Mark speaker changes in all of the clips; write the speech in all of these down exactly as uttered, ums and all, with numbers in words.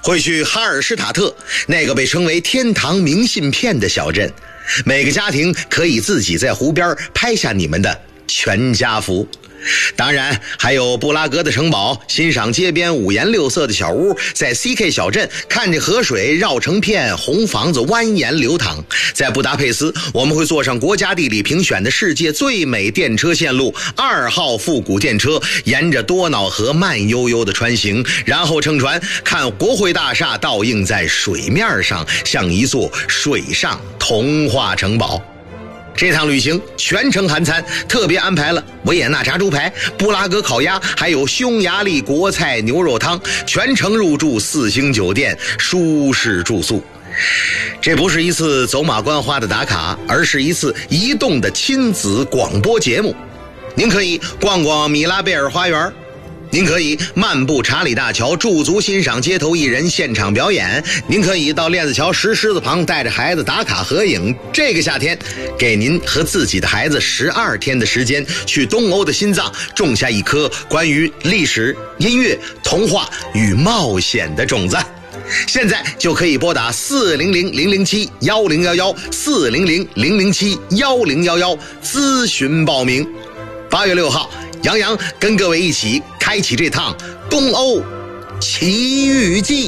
Speaker 1: 会去哈尔施塔特，那个被称为天堂明信片的小镇。每个家庭可以自己在湖边拍下你们的全家福。当然还有布拉格的城堡，欣赏街边五颜六色的小屋，在 C K 小镇看着河水绕成片，红房子蜿蜒流淌。在布达佩斯，我们会坐上国家地理评选的世界最美电车线路二号复古电车，沿着多瑙河慢悠悠的穿行，然后乘船看国会大厦倒映在水面上，像一座水上童话城堡。这趟旅行全程含餐，特别安排了维也纳炸猪排、布拉格烤鸭，还有匈牙利国菜牛肉汤，全程入住四星酒店，舒适住宿。这不是一次走马观花的打卡，而是一次移动的亲子广播节目。您可以逛逛米拉贝尔花园，您可以漫步查理大桥，驻足欣赏街头艺人现场表演，您可以到链子桥石狮子旁带着孩子打卡合影。这个夏天，给您和自己的孩子十二天的时间，去东欧的心脏种下一颗关于历史、音乐、童话与冒险的种子。现在就可以拨打四零零零零七幺零幺幺四零零零零七幺零幺幺咨询报名。八月六号，杨洋跟各位一起开启这趟东欧奇遇记。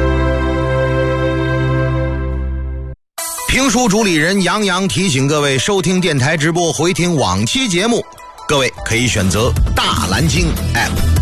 Speaker 1: 评书主理人杨洋提醒各位，收听电台直播回听往期节目，各位可以选择大蓝鲸 App。